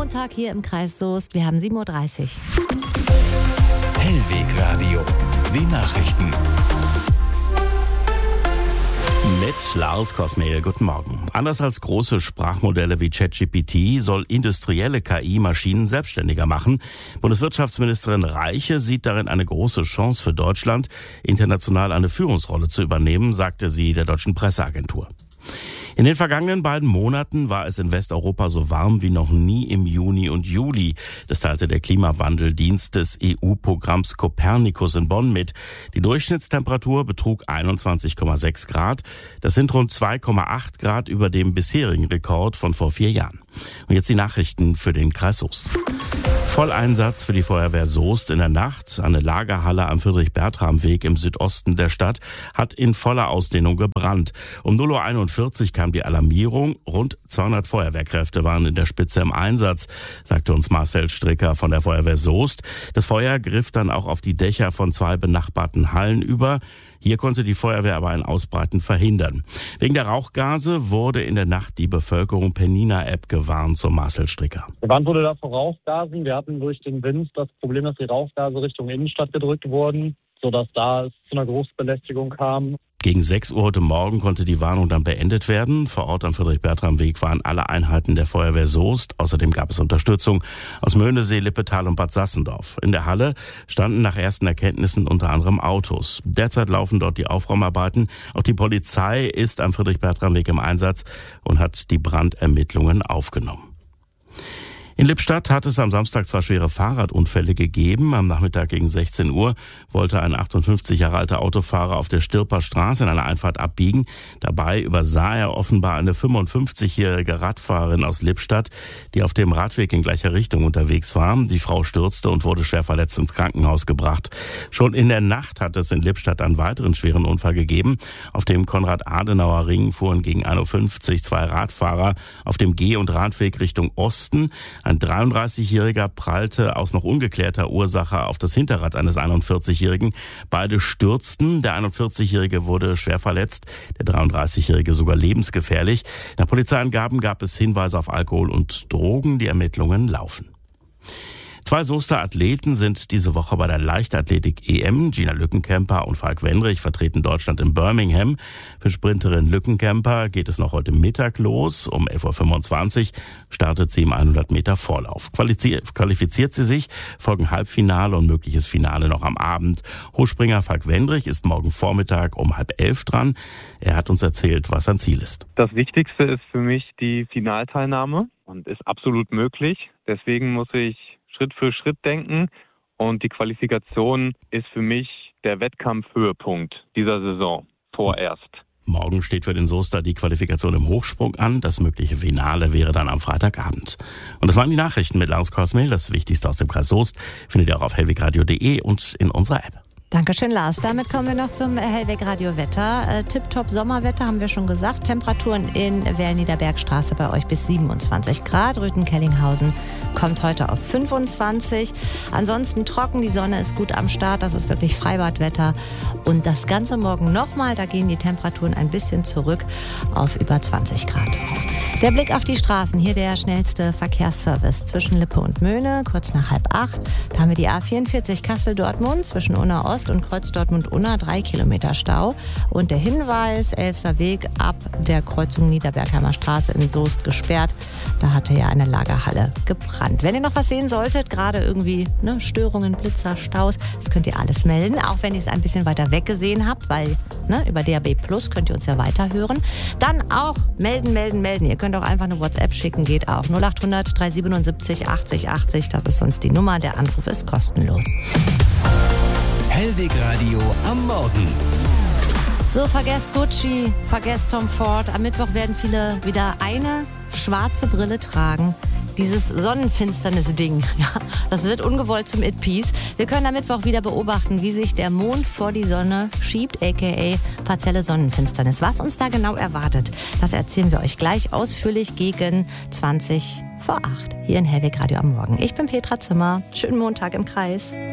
Montag hier im Kreis Soest. Wir haben 7.30 Uhr. Hellweg Radio. Die Nachrichten. Mit Lars Kosmehl, guten Morgen. Anders als große Sprachmodelle wie ChatGPT soll industrielle KI-Maschinen selbstständiger machen. Bundeswirtschaftsministerin Reiche sieht darin eine große Chance für Deutschland, international eine Führungsrolle zu übernehmen, sagte sie der deutschen Presseagentur. In den vergangenen beiden Monaten war es in Westeuropa so warm wie noch nie im Juni und Juli. Das teilte der Klimawandeldienst des EU-Programms Copernicus in Bonn mit. Die Durchschnittstemperatur betrug 21,6 Grad. Das sind rund 2,8 Grad über dem bisherigen Rekord von vor 4 Jahren. Und jetzt die Nachrichten für den Kreis Soest. Volleinsatz für die Feuerwehr Soest in der Nacht. Eine Lagerhalle am Friedrich-Bertram-Weg im Südosten der Stadt hat in voller Ausdehnung gebrannt. Um 0.41 Uhr kam die Alarmierung. Rund 200 Feuerwehrkräfte waren in der Spitze im Einsatz, sagte uns Marcel Stricker von der Feuerwehr Soest. Das Feuer griff dann auch auf die Dächer von 2 benachbarten Hallen über. Hier konnte die Feuerwehr aber ein Ausbreiten verhindern. Wegen der Rauchgase wurde in der Nacht die Bevölkerung per Nina-App gewarnt, so Marcel Stricker. Gewarnt wurde da vor Rauchgasen. Wir hatten durch den Wind das Problem, dass die Rauchgase Richtung Innenstadt gedrückt wurden, sodass da es zu einer Großbelästigung kam. Gegen 6 Uhr heute Morgen konnte die Warnung dann beendet werden. Vor Ort am Friedrich-Bertram-Weg waren alle Einheiten der Feuerwehr Soest. Außerdem gab es Unterstützung aus Möhnesee, Lippetal und Bad Sassendorf. In der Halle standen nach ersten Erkenntnissen unter anderem Autos. Derzeit laufen dort die Aufräumarbeiten. Auch die Polizei ist am Friedrich-Bertram-Weg im Einsatz und hat die Brandermittlungen aufgenommen. In Lippstadt hat es am Samstag 2 schwere Fahrradunfälle gegeben. Am Nachmittag gegen 16 Uhr wollte ein 58 Jahre alter Autofahrer auf der Stirper Straße in einer Einfahrt abbiegen. Dabei übersah er offenbar eine 55-jährige Radfahrerin aus Lippstadt, die auf dem Radweg in gleicher Richtung unterwegs war. Die Frau stürzte und wurde schwer verletzt ins Krankenhaus gebracht. Schon in der Nacht hat es in Lippstadt einen weiteren schweren Unfall gegeben. Auf dem Konrad-Adenauer-Ring fuhren gegen 1.50 Uhr 2 Radfahrer auf dem Geh- und Radweg Richtung Osten. Ein 33-Jähriger prallte aus noch ungeklärter Ursache auf das Hinterrad eines 41-Jährigen. Beide stürzten. Der 41-Jährige wurde schwer verletzt, der 33-Jährige sogar lebensgefährlich. Nach Polizeiangaben gab es Hinweise auf Alkohol und Drogen. Die Ermittlungen laufen. 2 Soester Athleten sind diese Woche bei der Leichtathletik-EM. Gina Lückenkämper und Falk Wendrich vertreten Deutschland in Birmingham. Für Sprinterin Lückenkämper geht es noch heute Mittag los. Um 11.25 Uhr startet sie im 100 Meter Vorlauf. Qualifiziert sie sich, folgen Halbfinale und mögliches Finale noch am Abend. Hochspringer Falk Wendrich ist morgen Vormittag um 10:30 dran. Er hat uns erzählt, was sein Ziel ist. Das Wichtigste ist für mich die Finalteilnahme und ist absolut möglich. Deswegen muss ich Schritt für Schritt denken und die Qualifikation ist für mich der Wettkampfhöhepunkt dieser Saison vorerst. Morgen steht für den Soester die Qualifikation im Hochsprung an. Das mögliche Finale wäre dann am Freitagabend. Und das waren die Nachrichten mit Lars Kosmehl. Das Wichtigste aus dem Kreis Soest findet ihr auch auf hellwegradio.de und in unserer App. Dankeschön, Lars. Damit kommen wir noch zum Hellweg-Radio-Wetter. Tipptopp Sommerwetter haben wir schon gesagt. Temperaturen in Werl-Niederbergstraße bei euch bis 27 Grad. Rüthen-Kellinghausen kommt heute auf 25. Ansonsten trocken, die Sonne ist gut am Start. Das ist wirklich Freibadwetter. Und das Ganze morgen nochmal. Da gehen die Temperaturen ein bisschen zurück auf über 20 Grad. Der Blick auf die Straßen. Hier der schnellste Verkehrsservice zwischen Lippe und Möhne. Kurz nach 7:30. Da haben wir die A44 Kassel-Dortmund zwischen Unna Ost und Kreuz Dortmund-Unna 3 Kilometer Stau. Und der Hinweis, Elfser Weg ab der Kreuzung Niederbergheimer Straße in Soest gesperrt. Da hatte ja eine Lagerhalle gebrannt. Wenn ihr noch was sehen solltet, gerade irgendwie Störungen, Blitzer, Staus, das könnt ihr alles melden. Auch wenn ihr es ein bisschen weiter weg gesehen habt, weil über DAB Plus könnt ihr uns ja weiterhören. Dann auch melden. Ihr könnt auch einfach eine WhatsApp schicken, geht auch. 0800 377 80 80, das ist sonst die Nummer. Der Anruf ist kostenlos. Hellweg Radio am Morgen. So, vergesst Gucci, vergesst Tom Ford. Am Mittwoch werden viele wieder eine schwarze Brille tragen. Dieses Sonnenfinsternis-Ding, ja, das wird ungewollt zum It-Piece. Wir können am Mittwoch wieder beobachten, wie sich der Mond vor die Sonne schiebt, a.k.a. partielle Sonnenfinsternis. Was uns da genau erwartet, das erzählen wir euch gleich ausführlich gegen 20 vor 8 hier in Hellweg Radio am Morgen. Ich bin Petra Zimmer. Schönen Montag im Kreis.